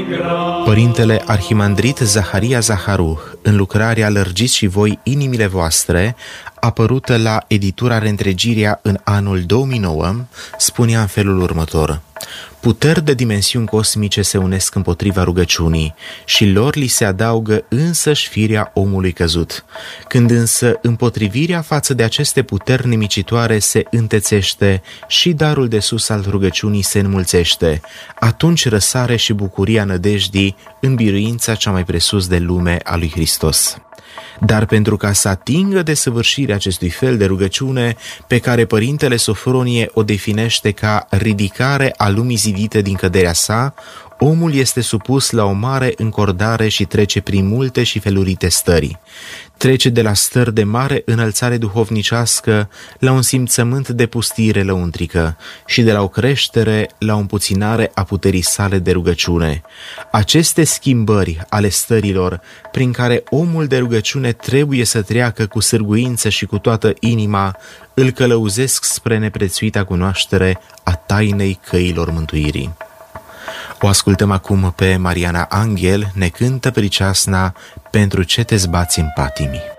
Părintele Arhimandrit Zaharia Zaharu, în lucrarea Lărgiți și voi inimile voastre, apărută la editura Reîntregirea în anul 2009, spunea în felul următor: puteri de dimensiuni cosmice se unesc împotriva rugăciunii și lor li se adaugă însăși firea omului căzut. Când însă împotrivirea față de aceste puteri nimicitoare se întețește și darul de sus al rugăciunii se înmulțește, atunci răsare și bucuria nădejdii în biruința cea mai presus de lume a lui Hristos. Dar pentru ca să atingă desăvârșirea acestui fel de rugăciune, pe care Părintele Sofronie o definește ca ridicare a lumii zidite din căderea sa, omul este supus la o mare încordare și trece prin multe și felurite stări. Trece de la stări de mare înălțare duhovnicească la un simțământ de pustire lăuntrică și de la o creștere la o împuținare a puterii sale de rugăciune. Aceste schimbări ale stărilor prin care omul de rugăciune trebuie să treacă cu sârguință și cu toată inima, îl călăuzesc spre neprețuita cunoaștere a tainei căilor mântuirii. O ascultăm acum pe Mariana Anghel, ne cântă priceasna Pentru ce te zbați în patimii.